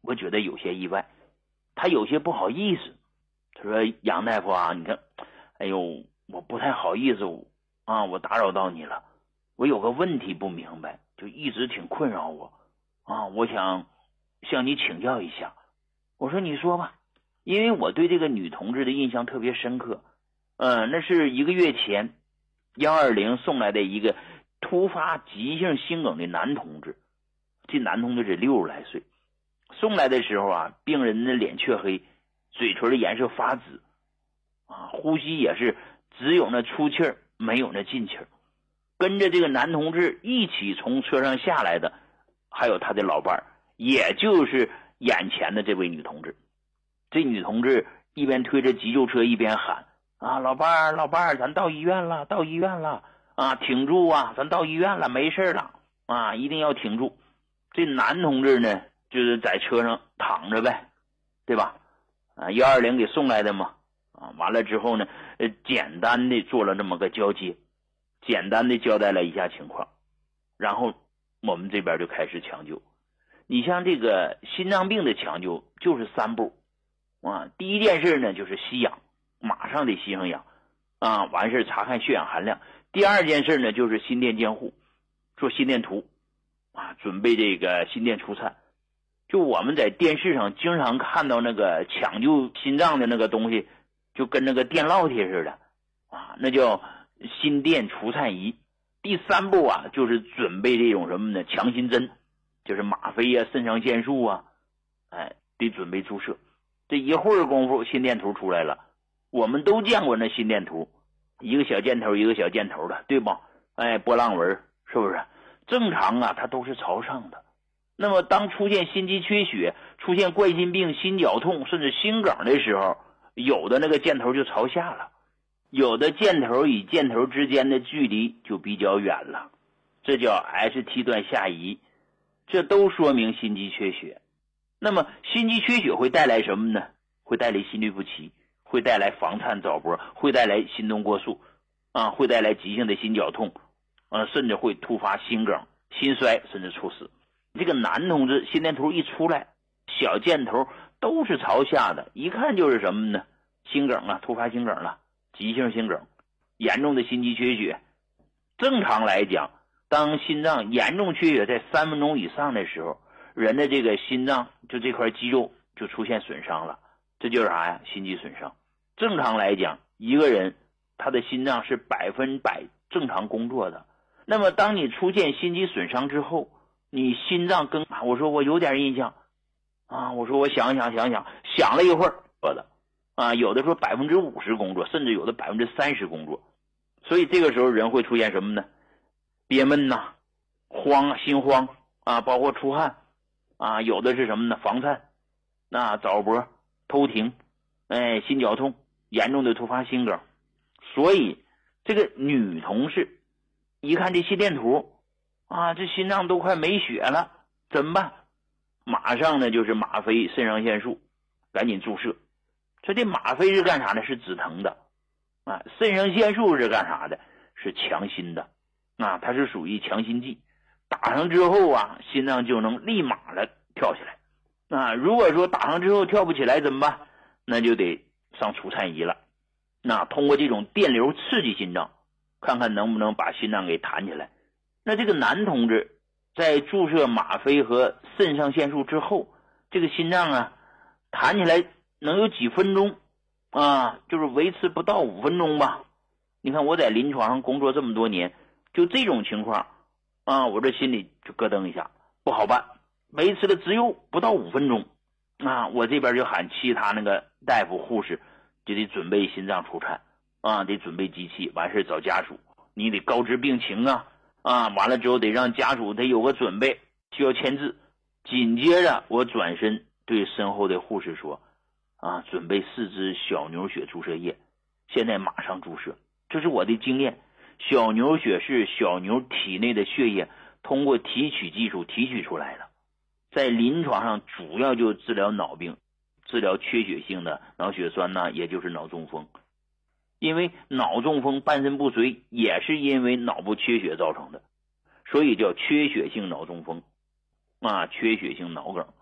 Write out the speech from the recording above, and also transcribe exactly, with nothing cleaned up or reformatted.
我觉得有些意外，他有些不好意思。他说杨大夫啊，你看，哎呦，我不太好意思啊，我打扰到你了，我有个问题不明白，就一直挺困扰我啊，我想向你请教一下。我说你说吧，因为我对这个女同志的印象特别深刻。嗯、呃，那是一个月前幺二零送来的一个突发急性心梗的男同志，这男同志只六十来岁，送来的时候啊，病人的脸黢黑，嘴唇的颜色发紫啊，呼吸也是只有那出气儿，没有那进气儿。跟着这个男同志一起从车上下来的还有他的老伴儿，也就是眼前的这位女同志。这女同志一边推着急救车一边喊啊，老伴儿老伴儿，咱到医院了，到医院了啊，挺住啊，咱到医院了，没事了啊，一定要挺住。这男同志呢就是在车上躺着呗，对吧？啊，幺二零给送来的嘛，啊，完了之后呢，呃，简单的做了这么个交接，简单的交代了一下情况，然后我们这边就开始抢救。你像这个心脏病的抢救就是三步啊，第一件事呢就是吸氧，马上得吸上氧啊，完事查看血氧含量。第二件事呢就是心电监护，做心电图啊，准备这个心电除颤。就我们在电视上经常看到那个抢救心脏的那个东西，就跟那个电烙铁似的啊，那叫心电除颤仪。第三步啊，就是准备这种什么呢？强心针，就是吗啡啊、肾上腺素啊，哎，得准备注射。这一会儿功夫，心电图出来了。我们都见过那心电图，一个小箭头一个小箭头的，对吧？哎，波浪纹是不是？正常啊，它都是朝上的。那么当出现心肌缺血、出现冠心病、心绞痛甚至心梗的时候，有的那个箭头就朝下了，有的箭头与箭头之间的距离就比较远了，这叫 S T 段下移，这都说明心肌缺血。那么心肌缺血会带来什么呢？会带来心律不齐，会带来房颤早搏，会带来心动过速啊，会带来急性的心绞痛啊，甚至会突发心梗、心衰，甚至猝死。这个男同志心电图一出来，小箭头都是朝下的，一看就是什么呢？心梗啊，突发心梗了，急性心梗，严重的心肌缺血。正常来讲，当心脏严重缺血在三分钟以上的时候，人的这个心脏就这块肌肉就出现损伤了，这就是啥呀？心肌损伤。正常来讲，一个人他的心脏是百分百正常工作的。那么当你出现心肌损伤之后，你心脏跟我说我有点印象啊，我说我想想想想想了一会儿说的啊，有的说百分之五十工作，甚至有的百分之三十工作。所以这个时候人会出现什么呢？憋闷呐、啊，慌心慌啊，包括出汗啊，有的是什么呢？房颤、那早搏、偷停，哎，心绞痛，严重的突发心梗。所以这个女同事一看这心电图啊，这心脏都快没血了，怎么办？马上呢就是吗啡、肾上腺素，赶紧注射。这这吗啡是干啥呢？是止疼的啊。肾上腺素是干啥的？是强心的啊，它是属于强心剂。打上之后啊，心脏就能立马的跳起来啊。如果说打上之后跳不起来怎么办？那就得上除颤仪了。那通过这种电流刺激心脏，看看能不能把心脏给弹起来。那这个男同志在注射吗啡和肾上腺素之后，这个心脏啊弹起来能有几分钟啊，就是维持不到五分钟吧。你看我在临床上工作这么多年，就这种情况啊，我这心里就咯噔一下，不好办，维持的只有不到五分钟啊，我这边就喊其他那个大夫护士就得准备心脏除颤啊，得准备机器，完事找家属，你得告知病情啊啊，完了之后得让家属得有个准备，需要签字。紧接着我转身对身后的护士说啊，准备四支小牛血注射液，现在马上注射。这是我的经验，小牛血是小牛体内的血液通过提取技术提取出来的，在临床上主要就治疗脑病，治疗缺血性的脑血栓呢，也就是脑中风。因为脑中风半身不遂也是因为脑部缺血造成的，所以叫缺血性脑中风啊，缺血性脑梗。